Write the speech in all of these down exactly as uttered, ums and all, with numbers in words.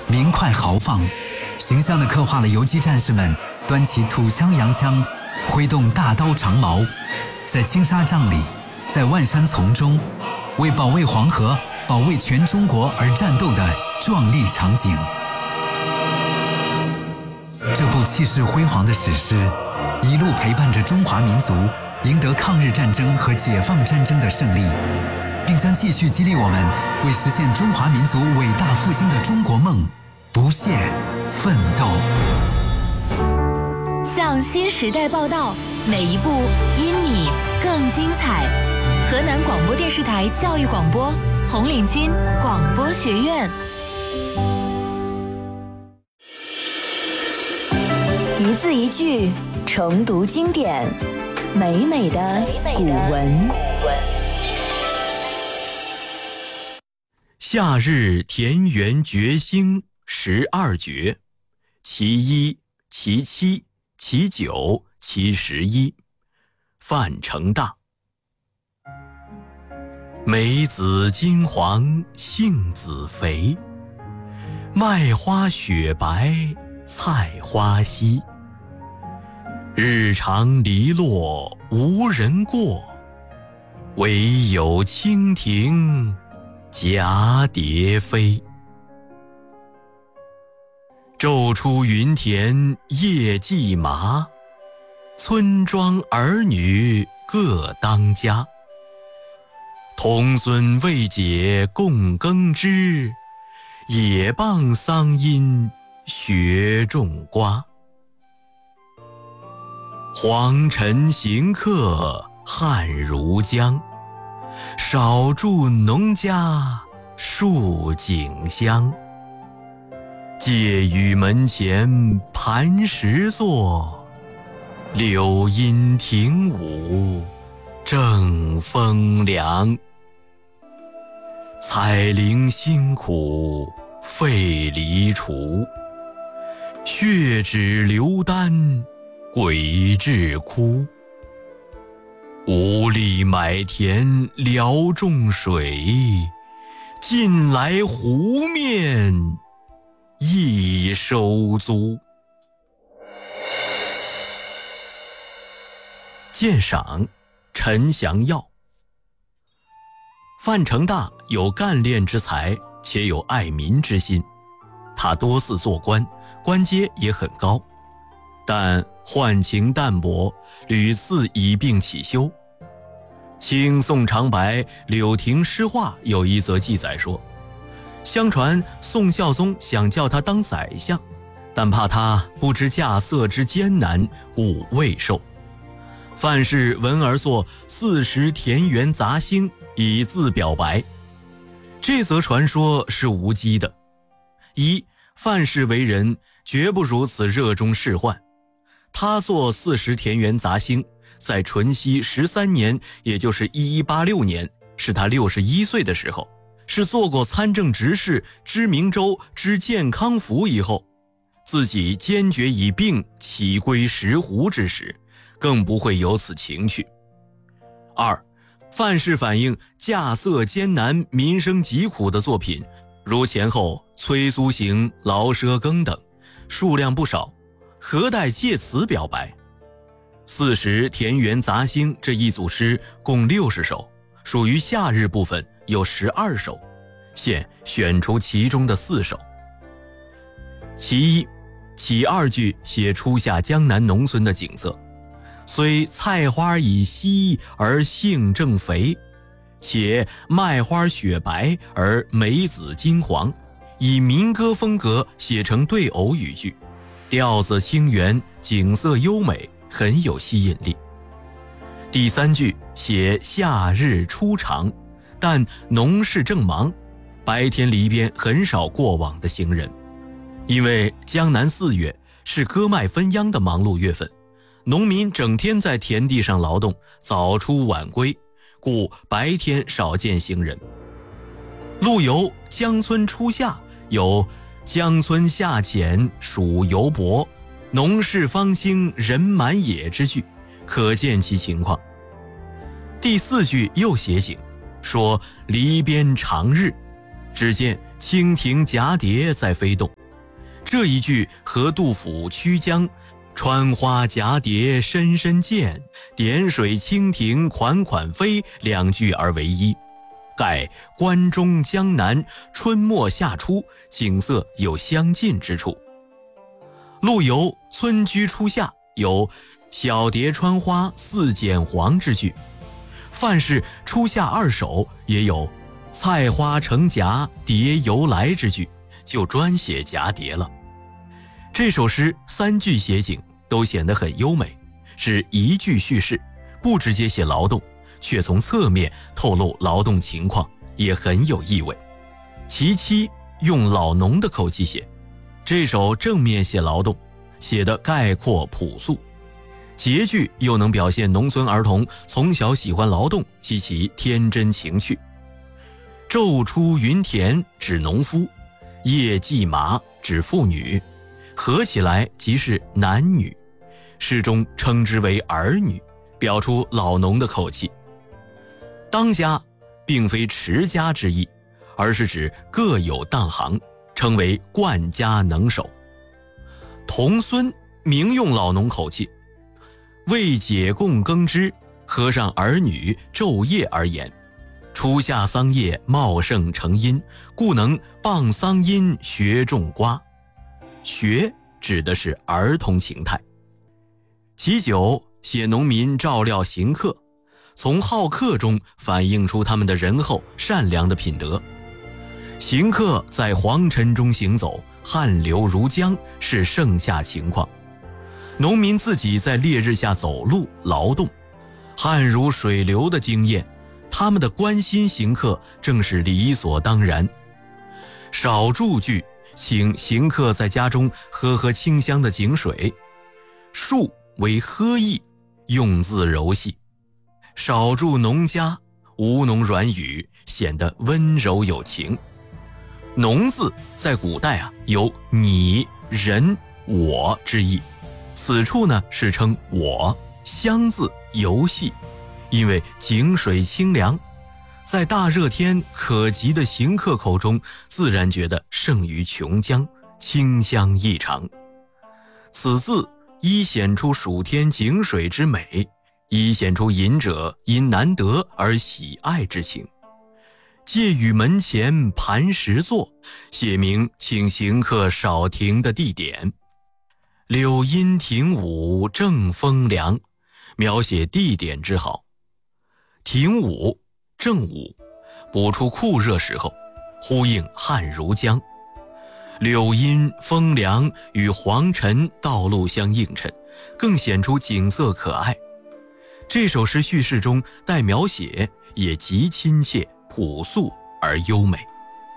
明快豪放，形象地刻画了游击战士们端起土枪洋枪，挥动大刀长矛，在青纱帐里，在万山丛中，为保卫黄河、保卫全中国而战斗的壮丽场景。这部气势辉煌的史诗，一路陪伴着中华民族赢得抗日战争和解放战争的胜利，并将继续激励我们为实现中华民族伟大复兴的中国梦不懈奋斗。 向新时代报道，每一步因你更精彩。河南广播电视台教育广播，红领巾广播学院。一字一句重读经典，美美的古文。 夏日田园绝兴十二绝，其一、其七、其九、其十一。范成大。梅子金黄杏子肥，麦花雪白菜花稀。日长篱落无人过，惟有蜻蜓蛱蝶飞。昼出耘田夜绩麻，村庄儿女各当家。童孙未解供耕织，也傍桑阴学种瓜。黄尘行客汗如浆，少住农家树景香。借雨门前磐石坐，柳阴庭午正风凉。采菱辛苦费离除，血指流丹鬼至哭。无力买田聊种水，近来湖面亦收租。鉴赏陈祥耀。范成大有干练之才，且有爱民之心。他多次做官，官阶也很高，但宦情淡薄，屡次以病起休。清宋长白柳廷诗话有一则记载说，相传宋孝宗想叫他当宰相，但怕他不知稼穑之艰难，故未授。范氏闻而作四时田园杂兴，以自表白。这则传说是无稽的。一，范氏为人绝不如此热衷仕宦。他作四时田园杂兴，在淳熙十三年，也就是一一八六年，是他六十一岁的时候，是做过参政执事、知明州、知健康府以后，自己坚决以病起归石湖之时，更不会有此情趣。二，范氏反映稼穑艰难、民生疾苦的作品，如前后崔苏行、劳奢耕等，数量不少，何待借此表白？四时田园杂兴这一组诗共六十首，属于夏日部分，有十二首，现选出其中的四首。其一，起二句写初夏江南农村的景色，虽菜花已稀而杏正肥，且麦花雪白而梅子金黄，以民歌风格写成对偶语句，调子清圆，景色优美，很有吸引力。第三句写夏日初长，但农事正忙，白天篱边很少过往的行人，因为江南四月是割麦分秧的忙碌月份，农民整天在田地上劳动，早出晚归，故白天少见行人。陆游《江村初夏》有江村夏浅暑犹薄，农事方兴人满也之句，可见其情况。第四句又写景，说篱边长日， 只见蜻蜓蛱蝶在飞动。这一句和杜甫《曲江穿花蛱蝶深深见，点水蜻蜓款款飞两句而为一，盖关中江南春末夏初景色有相近之处。陆游村居初夏有小蝶穿花似剪黄之句，范氏初夏二首也有菜花成荚蝶犹来之句，就专写蛱蝶了。这首诗三句写景都显得很优美，是一句叙事，不直接写劳动，却从侧面透露劳动情况，也很有意味。其七用老农的口气写，这首正面写劳动，写得概括朴素，结句又能表现农村儿童从小喜欢劳动及其天真情趣。昼出耘田指农夫，夜骑马指妇女，合起来即是男女，诗中称之为儿女，表出老农的口气。当家并非持家之意，而是指各有当行，称为惯家能手。童孙明用老农口气，为解供耕织，合上儿女昼夜而言。初夏桑叶茂盛成荫，故能傍桑阴学种瓜。学指的是儿童情态。其九写农民照料行客，从好客中反映出他们的仁厚善良的品德。行客在黄尘中行走，汗流如浆，是盛夏情况。农民自己在烈日下走路劳动，汗如水流的经验，他们的关心行客正是理所当然。少注句请行客在家中喝喝清香的井水，数为喝意，用字柔细。少注农家，吴侬软语，显得温柔有情。农字在古代啊有你、人、我之意，此处呢是称我。香字尤细，因为井水清凉，在大热天可及的行客口中，自然觉得胜于琼浆，清香异常。此字一显出暑天井水之美，一显出饮者因难得而喜爱之情。借与门前盘石坐，写明请行客少停的地点。柳阴庭午正风凉，描写地点之好。庭午正午，补出酷热时候，呼应汗如浆。柳阴风凉与黄尘道路相映衬，更显出景色可爱。这首诗叙事中带描写，也极亲切朴素而优美。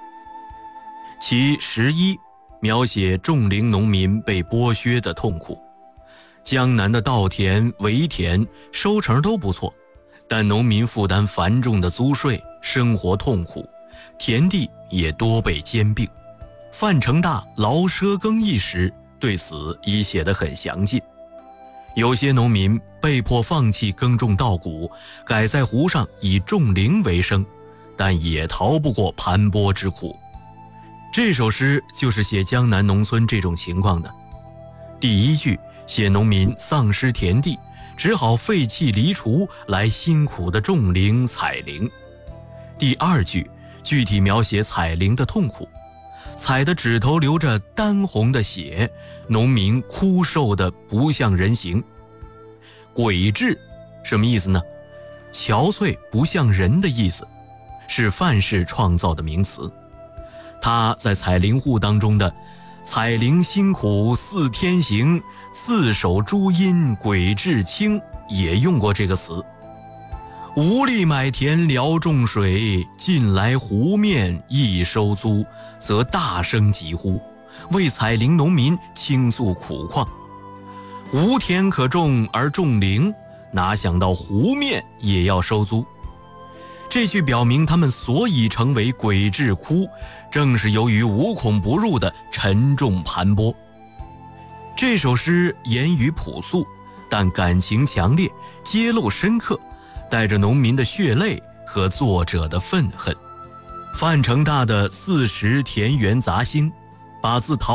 其十一描写种林农民被剥削的痛苦。江南的稻田、围田收成都不错，但农民负担繁重的租税，生活痛苦，田地也多被兼并。范成大劳赊耕役时对此已写得很详尽。有些农民被迫放弃耕种稻谷，改在湖上以种林为生，但也逃不过盘剥之苦。这首诗就是写江南农村这种情况的。第一句写农民丧失田地，只好废弃犁锄来辛苦地种林采林。第二句具体描写采林的痛苦，采的指头流着丹红的血，农民枯瘦的不像人形。鬼质什么意思呢？憔悴不像人的意思，是范氏创造的名词。他在采林户当中的采林辛苦似天行，刺手朱阴鬼质轻也用过这个词。无力买田聊种水，近来湖面一收租，则大声疾呼，为采林农民倾诉苦况。无田可种而种林，哪想到湖面也要收租。这句表明他们所以成为鬼质枯，正是由于无孔不入的沉重盘剥。这首诗言语朴素，但感情强烈，揭露深刻，带着农民的血泪和作者的愤恨。 范成大的四时田园杂兴，把自陶